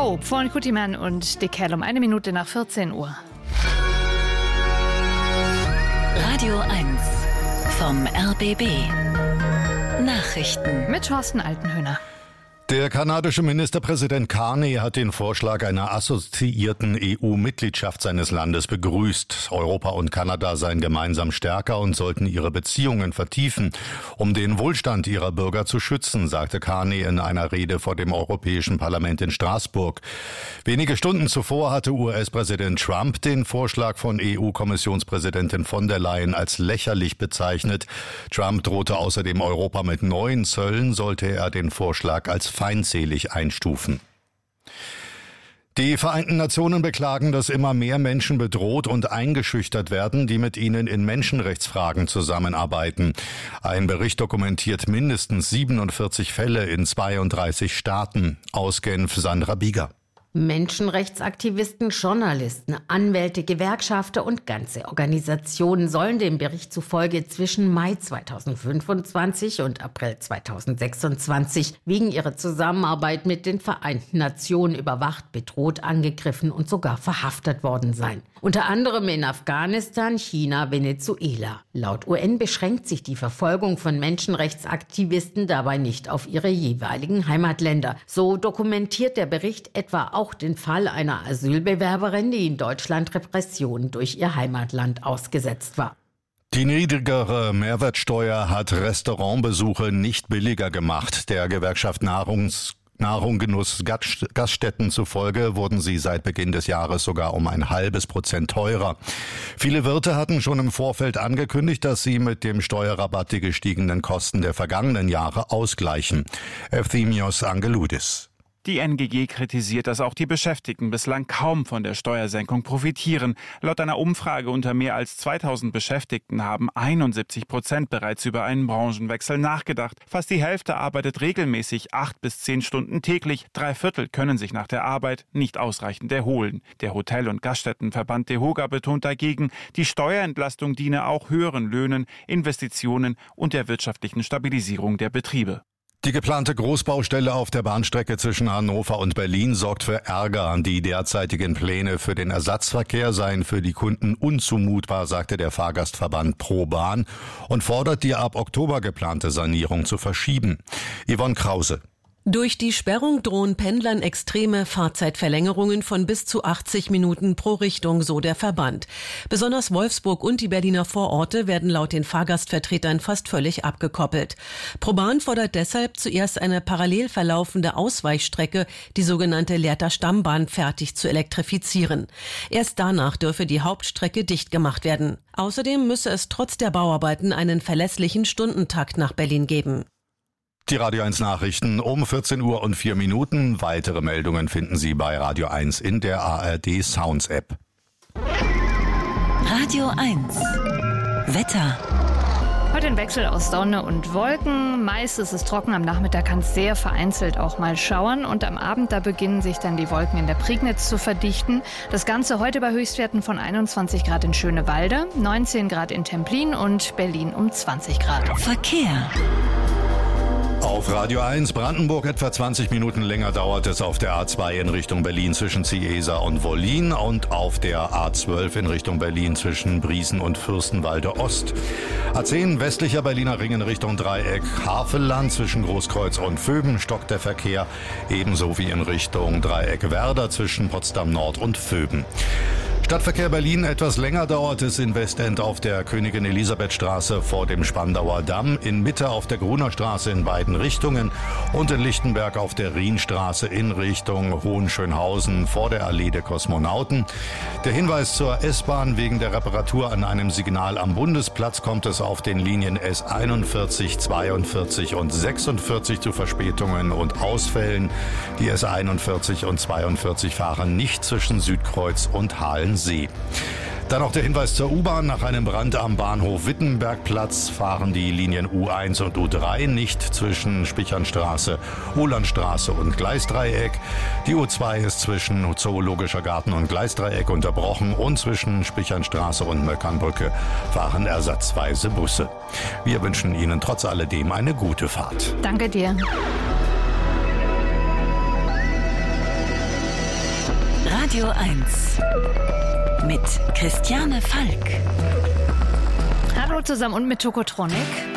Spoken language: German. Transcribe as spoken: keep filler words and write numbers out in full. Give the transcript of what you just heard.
Hope von Kutiman und Dick Hell um eine Minute nach vierzehn Uhr. Radio eins vom R B B. Nachrichten mit Thorsten Altenhöhner. Der kanadische Ministerpräsident Carney hat den Vorschlag einer assoziierten E U-Mitgliedschaft seines Landes begrüßt. Europa und Kanada seien gemeinsam stärker und sollten ihre Beziehungen vertiefen, um den Wohlstand ihrer Bürger zu schützen, sagte Carney in einer Rede vor dem Europäischen Parlament in Straßburg. Wenige Stunden zuvor hatte U S-Präsident Trump den Vorschlag von E U-Kommissionspräsidentin von der Leyen als lächerlich bezeichnet. Trump drohte außerdem Europa mit neuen Zöllen, sollte er den Vorschlag als feindselig einstufen. Die Vereinten Nationen beklagen, dass immer mehr Menschen bedroht und eingeschüchtert werden, die mit ihnen in Menschenrechtsfragen zusammenarbeiten. Ein Bericht dokumentiert mindestens siebenundvierzig Fälle in zweiunddreißig Staaten. Aus Genf Sandra Bieger. Menschenrechtsaktivisten, Journalisten, Anwälte, Gewerkschafter und ganze Organisationen sollen dem Bericht zufolge zwischen Mai zweitausendfünfundzwanzig und April zweitausendsechsundzwanzig wegen ihrer Zusammenarbeit mit den Vereinten Nationen überwacht, bedroht, angegriffen und sogar verhaftet worden sein. Unter anderem in Afghanistan, China, Venezuela. Laut U N beschränkt sich die Verfolgung von Menschenrechtsaktivisten dabei nicht auf ihre jeweiligen Heimatländer. So dokumentiert der Bericht etwa auch den Fall einer Asylbewerberin, die in Deutschland Repressionen durch ihr Heimatland ausgesetzt war. Die niedrigere Mehrwertsteuer hat Restaurantbesuche nicht billiger gemacht. Der Gewerkschaft Nahrungs Nahrung, Genuss, Gaststätten zufolge wurden sie seit Beginn des Jahres sogar um ein halbes Prozent teurer. Viele Wirte hatten schon im Vorfeld angekündigt, dass sie mit dem Steuerrabatt die gestiegenen Kosten der vergangenen Jahre ausgleichen. Euthemios Angeloudis. Die N G G kritisiert, dass auch die Beschäftigten bislang kaum von der Steuersenkung profitieren. Laut einer Umfrage unter mehr als zweitausend Beschäftigten haben einundsiebzig Prozent bereits über einen Branchenwechsel nachgedacht. Fast die Hälfte arbeitet regelmäßig acht bis zehn Stunden täglich. Drei Viertel können sich nach der Arbeit nicht ausreichend erholen. Der Hotel- und Gaststättenverband DEHOGA betont dagegen, die Steuerentlastung diene auch höheren Löhnen, Investitionen und der wirtschaftlichen Stabilisierung der Betriebe. Die geplante Großbaustelle auf der Bahnstrecke zwischen Hannover und Berlin sorgt für Ärger. Die derzeitigen Pläne für den Ersatzverkehr seien für die Kunden unzumutbar, sagte der Fahrgastverband ProBahn und fordert, die ab Oktober geplante Sanierung zu verschieben. Yvonne Krause. Durch die Sperrung drohen Pendlern extreme Fahrzeitverlängerungen von bis zu achtzig Minuten pro Richtung, so der Verband. Besonders Wolfsburg und die Berliner Vororte werden laut den Fahrgastvertretern fast völlig abgekoppelt. ProBahn fordert deshalb zuerst eine parallel verlaufende Ausweichstrecke, die sogenannte Lehrter Stammbahn, fertig zu elektrifizieren. Erst danach dürfe die Hauptstrecke dicht gemacht werden. Außerdem müsse es trotz der Bauarbeiten einen verlässlichen Stundentakt nach Berlin geben. Die Radio eins Nachrichten um vierzehn Uhr und vier Minuten. Weitere Meldungen finden Sie bei Radio eins in der A R D Sounds App. Radio eins Wetter. Heute ein Wechsel aus Sonne und Wolken. Meist ist es trocken, am Nachmittag kann es sehr vereinzelt auch mal schauern. Und am Abend, da beginnen sich dann die Wolken in der Prignitz zu verdichten. Das Ganze heute bei Höchstwerten von einundzwanzig Grad in Schönewalde, neunzehn Grad in Templin und Berlin um zwanzig Grad. Verkehr. Auf Radio eins Brandenburg etwa zwanzig Minuten länger dauert es auf der A zwei in Richtung Berlin zwischen Ciesa und Wollin und auf der A zwölf in Richtung Berlin zwischen Briesen und Fürstenwalde Ost. A zehn westlicher Berliner Ring in Richtung Dreieck Havelland zwischen Großkreuz und Vöben stockt der Verkehr, ebenso wie in Richtung Dreieck Werder zwischen Potsdam Nord und Vöben. Stadtverkehr Berlin etwas länger dauert es in Westend auf der Königin-Elisabeth-Straße vor dem Spandauer Damm, in Mitte auf der Gruner Straße in beiden Richtungen und in Lichtenberg auf der Rienstraße in Richtung Hohenschönhausen vor der Allee der Kosmonauten. Der Hinweis zur S-Bahn: wegen der Reparatur an einem Signal am Bundesplatz kommt es auf den Linien S einundvierzig, zweiundvierzig und sechsundvierzig zu Verspätungen und Ausfällen. Die S einundvierzig und zweiundvierzig fahren nicht zwischen Südkreuz und Halensee. Dann noch der Hinweis zur U-Bahn. Nach einem Brand am Bahnhof Wittenbergplatz fahren die Linien U eins und U drei nicht zwischen Spichernstraße, Uhlandstraße und Gleisdreieck. Die U zwei ist zwischen Zoologischer Garten und Gleisdreieck unterbrochen und zwischen Spichernstraße und Möckernbrücke fahren ersatzweise Busse. Wir wünschen Ihnen trotz alledem eine gute Fahrt. Danke dir. Radio eins mit Christiane Falk. Hallo zusammen und mit Tokotronic.